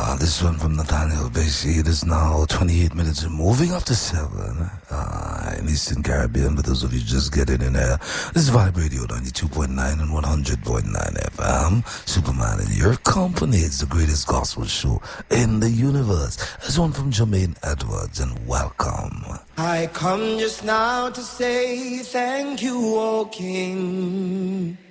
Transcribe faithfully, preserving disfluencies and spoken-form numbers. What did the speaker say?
This one from Nathaniel Basie. It is now twenty-eight minutes and moving after seven uh, in Eastern Caribbean. For those of you just getting in there, this is Vibe Radio ninety-two point nine and one hundred point nine F M. Superman in your company. It's the greatest gospel show in the universe. This one from Jermaine Edwards, and welcome. I come just now to say thank you, O King.